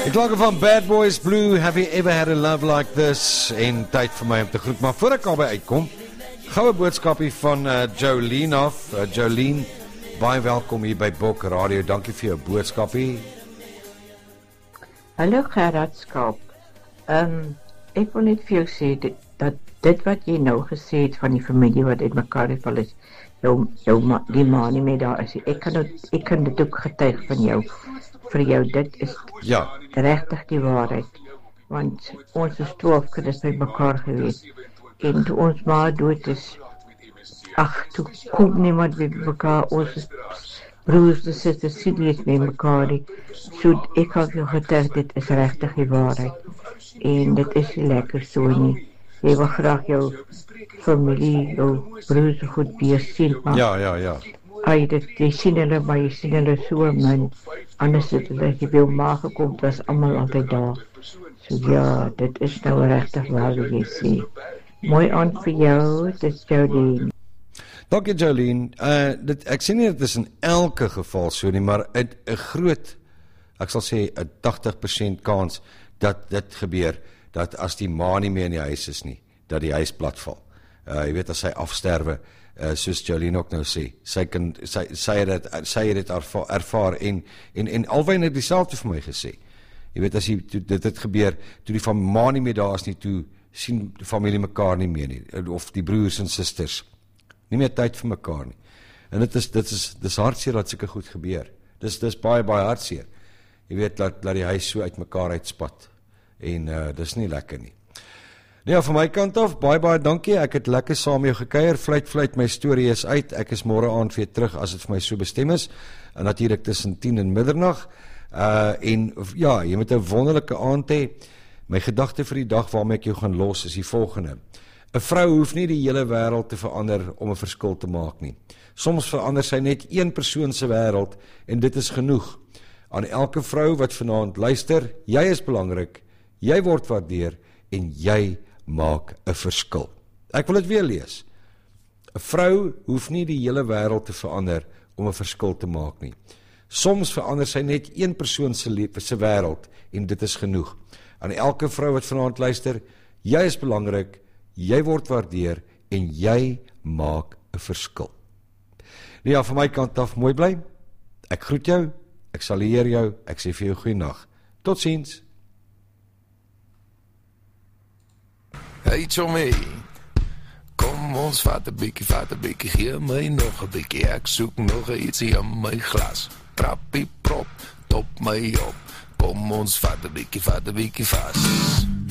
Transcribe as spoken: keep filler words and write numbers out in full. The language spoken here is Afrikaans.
Ek klanke van Bad Boys Blue, Have You Ever Had a Love Like This? En tyd vir my om te groet, maar voor ek albei uitkom, goue boodskapie van uh, Jolene af. uh, Jolene, baie welkom hier by Bok Radio, dankie vir jou boodskapie. Hallo Gerard Skaap, um, ek wil net vir jou sê, dit, dat dit wat jy nou gesê het van die familie wat uit mekaar geval is, jou, jou ma, die ma nie meer daar is, ek kan, het, ek kan dit ook getuig van jou, vir jou, dit is ja. regtig die waarheid, want ons is twaalf kinders by mekaar gewees, en toe ons ma dood is, ach, toe kom niemand by mekaar, ons is broers en susters, sien nie met mekaar nie, so ek kan jou getuig, dit is regtig die waarheid, en dit is nie lekker so nie, jy wil graag jou familie, jou broers goed weer sien, maar ja, ja, ja. Ai, dit, jy sien hulle, maar jy sien hulle so min, anders het hulle, jy by jou ma gekom, dat is allemaal altyd daar. So ja, dit is nou regtig waar wat jy sê. Mooi aan vir jou, dit is Jolene. Dankie Jolene, uh, dit, ek sê nie dit is in elke geval so nie, maar een groot, ek sal sê, een tachtig persent kans, dat dit gebeur, dat as die ma nie meer in die huis is nie, dat die huis platval. Uh, jy weet, as sy afsterwe, Uh, soos Jolene ook nou sê, sy, kan, sy, sy het het, sy het het erva, ervaar en, en, en Alwyn het dieselfde vir my gesê. Jy weet, as jy, to, dit het gebeur, toe die van ma nie meer daar is nie, toe sien die familie mekaar nie meer nie, of die broers en sisters, nie meer tyd vir mekaar nie. En dit is, dit is, dit is hartseer dat seker goed gebeur. Dit is, dit is baie, baie hartseer. Jy weet, dat, dat die huis so uit mekaar uitspat, en uh, dit is nie lekker nie. Ja, van my kant af, baie baie dankie, ek het lekker saam met jou gekuier, fluit fluit, my storie is uit, ek is môre aand weer terug, as het vir my so bestem is, en natuurlijk tussen tien en middernag, uh, en ja, jy moet 'n wonderlike aand hê. My gedagte vir die dag waarmee ek jou gaan los is die volgende: 'n vrou hoef nie die hele wêreld te verander om 'n verskil te maak nie. Soms verander sy net een persoon se wêreld, en dit is genoeg. Aan elke vrou wat vanaand luister, jy is belangrik, jy word waardeer, en jy maak 'n verskil. Ek wil dit weer lees. 'n Vrou hoef nie die hele wêreld te verander om 'n verskil te maak nie. Soms verander sy net een persoon se lewe se wêreld, en dit is genoeg. Aan elke vrou wat vanaand luister, jy is belangrik, jy word waardeer, en jy maak 'n verskil. Nou ja, van my kant af, mooi bly. Ek groet jou, ek salueer jou, ek sê vir jou goeienag. Totsiens. Hey Tommy, kom ons vat 'n bietjie, vat 'n bietjie, gee my nog 'n bietjie, ek soek nog ietsie in my glas. Trappie prop, top my op, kom ons vat 'n bietjie, vat 'n bietjie vas.